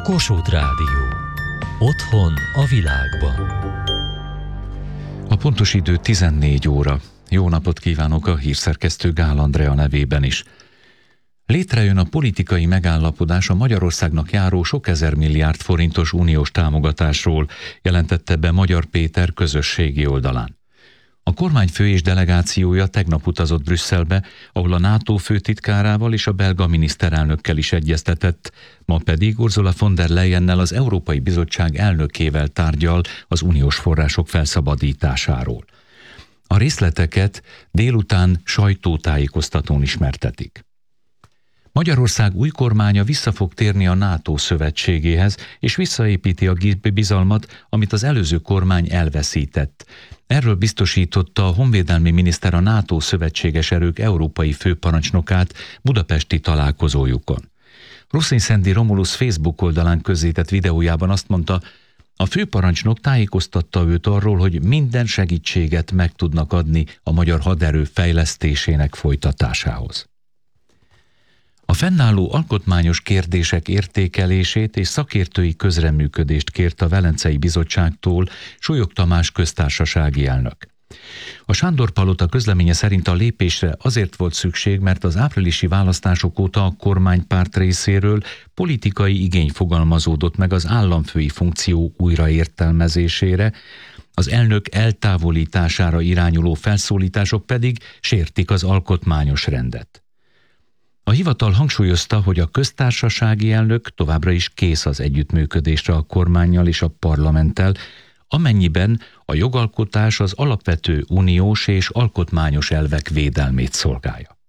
Kossuth Rádió. Otthon a világban. A pontos idő 14 óra. Jó napot kívánok a hírszerkesztő Gál Andrea nevében is. Létrejön a politikai megállapodás a Magyarországnak járó sok ezer milliárd forintos uniós támogatásról, jelentette be Magyar Péter közösségi oldalán. A kormányfő és delegációja tegnap utazott Brüsszelbe, ahol a NATO főtitkárával és a belga miniszterelnökkel is egyeztetett, ma pedig Ursula von der Leyennel, az Európai Bizottság elnökével tárgyal az uniós források felszabadításáról. A részleteket délután sajtótájékoztatón ismertetik. Magyarország új kormánya vissza fog térni a NATO szövetségéhez, és visszaépíti a bizalmat, amit az előző kormány elveszített. Erről biztosította a honvédelmi miniszter a NATO szövetséges erők európai főparancsnokát budapesti találkozójukon. Ruszin-Szendi Romulus Facebook oldalán közzétett videójában azt mondta, a főparancsnok tájékoztatta őt arról, hogy minden segítséget meg tudnak adni a magyar haderő fejlesztésének folytatásához. A fennálló alkotmányos kérdések értékelését és szakértői közreműködést kért a Velencei Bizottságtól Súlyog Tamás köztársasági elnök. A Sándor-palota közleménye szerint a lépésre azért volt szükség, mert az áprilisi választások óta a kormánypárt részéről politikai igény fogalmazódott meg az államfői funkció újraértelmezésére, az elnök eltávolítására irányuló felszólítások pedig sértik az alkotmányos rendet. A hivatal hangsúlyozta, hogy a köztársasági elnök továbbra is kész az együttműködésre a kormánnyal és a parlamenttel, amennyiben a jogalkotás az alapvető uniós és alkotmányos elvek védelmét szolgálja.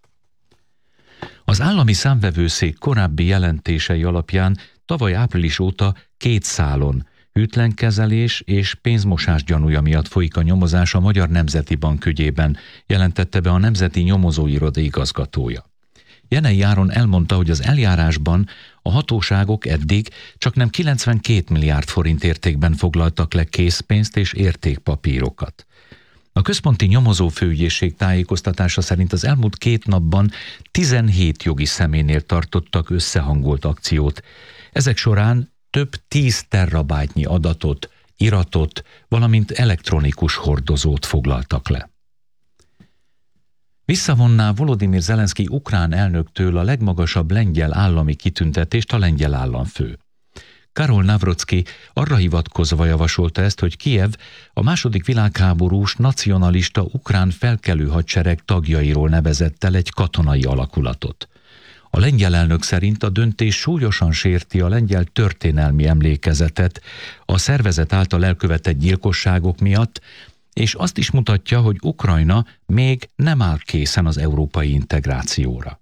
Az állami számvevőszék korábbi jelentései alapján tavaly április óta 2 szálon hűtlenkezelés és pénzmosás gyanúja miatt folyik a nyomozás a Magyar Nemzeti Bank ügyében, jelentette be a Nemzeti Nyomozóiroda igazgatója. Jenei Áron elmondta, hogy az eljárásban a hatóságok eddig csaknem 92 milliárd forint értékben foglaltak le készpénzt és értékpapírokat. A központi nyomozófőügyészség tájékoztatása szerint az elmúlt 2 napban 17 jogi személynél tartottak összehangolt akciót. Ezek során több 10 terabájtnyi adatot, iratot, valamint elektronikus hordozót foglaltak le. Visszavonná Volodymyr Zelenszky ukrán elnöktől a legmagasabb lengyel állami kitüntetést a lengyel államfő. Karol Nawrocki arra hivatkozva javasolta ezt, hogy Kijev a II. Világháborús nacionalista ukrán felkelő hadsereg tagjairól nevezett el egy katonai alakulatot. A lengyel elnök szerint a döntés súlyosan sérti a lengyel történelmi emlékezetet a szervezet által elkövetett gyilkosságok miatt, és azt is mutatja, hogy Ukrajna még nem áll készen az európai integrációra.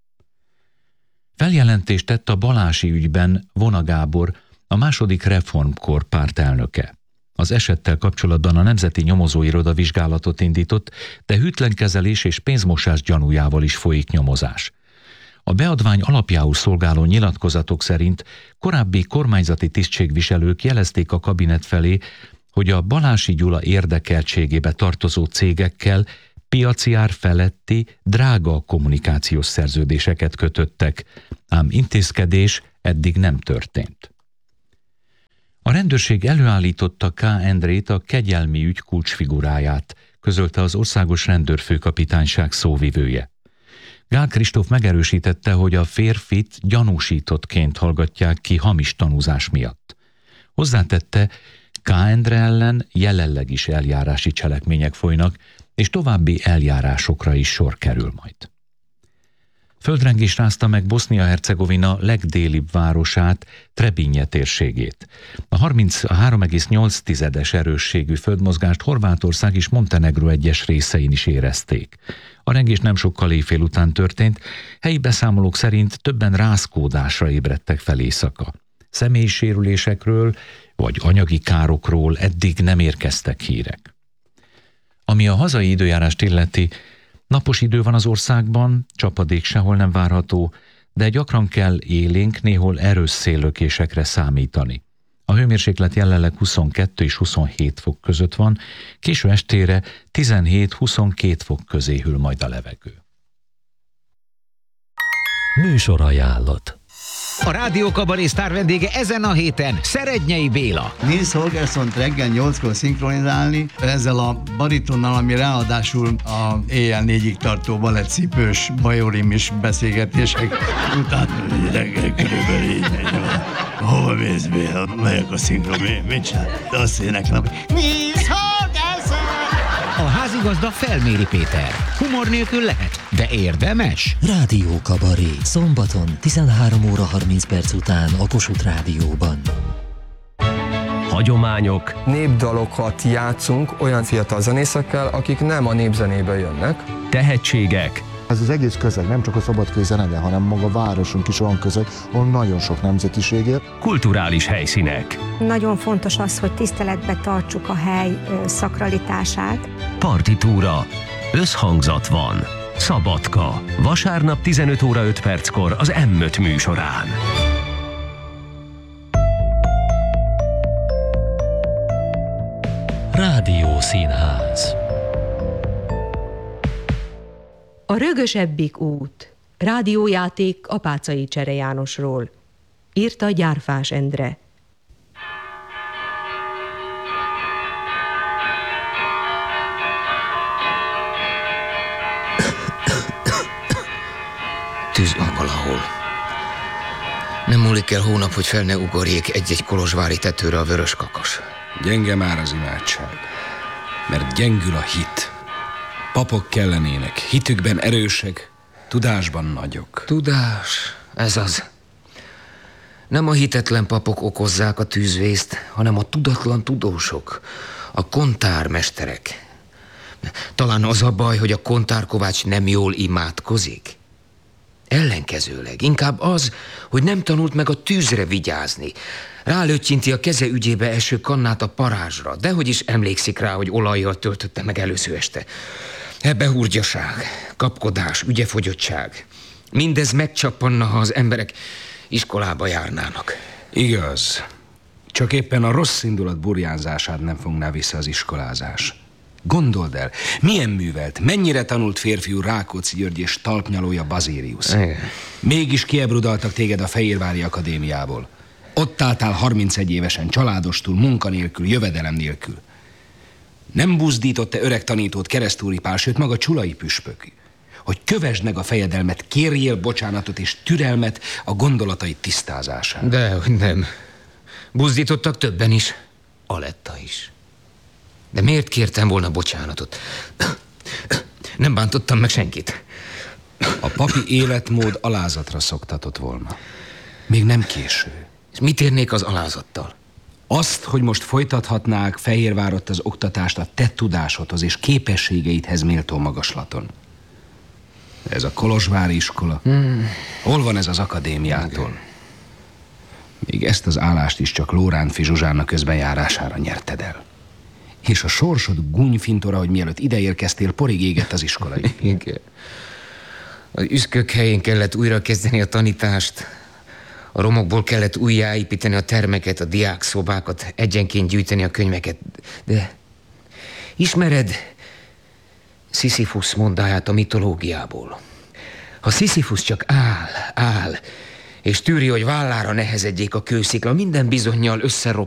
Feljelentést tett a Balási ügyben Vona Gábor, a II. Reformkor pártelnöke. Az esettel kapcsolatban a Nemzeti Nyomozóiroda vizsgálatot indított, de hűtlenkezelés és pénzmosás gyanújával is folyik nyomozás. A beadvány alapjául szolgáló nyilatkozatok szerint korábbi kormányzati tisztségviselők jelezték a kabinet felé, hogy a Balási Gyula érdekeltségébe tartozó cégekkel piaci ár feletti drága kommunikációs szerződéseket kötöttek, ám intézkedés eddig nem történt. A rendőrség előállította K. Endrét, a kegyelmi ügy kulcsfiguráját, közölte az Országos Rendőrfőkapitányság szóvivője. Gál Kristóf megerősítette, hogy a férfit gyanúsítottként hallgatják ki hamis tanúzás miatt. Hozzátette, K. Endre ellen jelenleg is eljárási cselekmények folynak, és további eljárásokra is sor kerül majd. Földrengés rázta meg Bosznia-Hercegovina legdélibb városát, Trebinje térségét. A 33,8-es erősségű földmozgást Horvátország és Montenegró egyes részein is érezték. A rengés nem sokkal éjfél után történt, helyi beszámolók szerint többen rázkódásra ébredtek fel éjszaka. Személyi sérülésekről vagy anyagi károkról eddig nem érkeztek hírek. Ami a hazai időjárást illeti, napos idő van az országban, csapadék sehol nem várható, de gyakran kell élénk, néhol erős széllökésekre számítani. A hőmérséklet jelenleg 22 és 27 fok között van, késő estére 17-22 fok közé hűl majd a levegő. Műsorajánlat. A Rádió Kabaré sztár vendége ezen a héten Szerednyei Béla. Nils Holgerssont reggel 8-kor szinkronizálni, ezzel a baritonnal, ami ráadásul a éjjel 4-ig tartó balettcipős bajorimis beszélgetések után reggel körülbelül így megy. Hova mész, Béla? Melyek a szinkron? Mit csinál? De azt éneklem. Nils Holgersson! A házigazda Felméri Péter. Humor nélkül lehet, de érdemes. Rádió Kabaré. Szombaton 13 óra 30 perc után a Kossuth Rádióban. Hagyományok, Népdalokat játszunk olyan fiatal zenészekkel, akik nem a népzenébe jönnek. tehetségek, Ez az egész közeg, nem csak a szabadkai zenede, hanem maga a városunk is olyan közeg, ahol nagyon sok nemzetiség él. kulturális helyszínek, Nagyon fontos az, hogy tiszteletbe tartsuk a hely szakralitását. partitúra, összhangzat van. Szabadka. Vasárnap 15 óra 5 perckor az M5 műsorán. Rádió Színház. A rögösebbik út. Rádiójáték Apáczai Csere Jánosról. Írta Gyárfás Endre. Tűz van valahol. Nem múlik el hónap, hogy fel ne ugorjék egy-egy kolozsvári tetőre a vörös kakas. Gyenge már az imádság, mert gyengül a hit. Papok kellenének, hitükben erősek, tudásban nagyok. Tudás, ez az. Nem a hitetlen papok okozzák a tűzvészt, hanem a tudatlan tudósok, a kontármesterek. Talán az a baj, hogy a kontárkovács nem jól imádkozik? Ellenkezőleg, inkább az, hogy nem tanult meg a tűzre vigyázni. Rálöttyinti a keze ügyébe eső kannát a parázsra, dehogy is emlékszik rá, hogy olajjal töltötte meg előző este. Ebbe hurgyaság, kapkodás, ügyefogyottság. Mindez megcsappanna, ha az emberek iskolába járnának. Igaz, csak éppen a rossz indulat burjánzását nem fogná vissza az iskolázás. Gondold el, milyen művelt, mennyire tanult férfiú Rákóczi György és talpnyalója Bazérius. Mégis kiebrudaltak téged a Fehérvári Akadémiából. Ott álltál 31 évesen, családostul, munkanélkül, jövedelem nélkül. Nem buzdított-e öreg tanítót Keresztúri Pál, sőt maga Csulai püspök, hogy kövesd meg a fejedelmet, kérjél bocsánatot és türelmet a gondolatai tisztázásán? Dehogy nem. Buzdítottak többen is. Aletta is. De miért kértem volna bocsánatot? Nem bántottam meg senkit. A papi életmód alázatra szoktatott volna. Még nem késő. És mit érnék az alázattal? Azt, hogy most folytathatnák Fehérvárott az oktatást a te tudásodhoz és képességeidhez méltó magaslaton. Ez a kolozsvári iskola. Hol van ez az akadémiától? Még ezt az állást is csak Lórántfi Zsuzsánna közbenjárására nyerted el. És a sorsod gúnyfintora, hogy mielőtt ide érkeztél, porig égett az iskolai. Igen. Az üszkök helyén kellett újra kezdeni a tanítást. A romokból kellett újjáépíteni a termeket, a diákszobákat, egyenként gyűjteni a könyveket. De ismered Sisyphus mondáját a mitológiából? Ha Sisyphus csak áll, és tűri, hogy vállára nehezedjék a kőszikla, minden bizonnyal összerop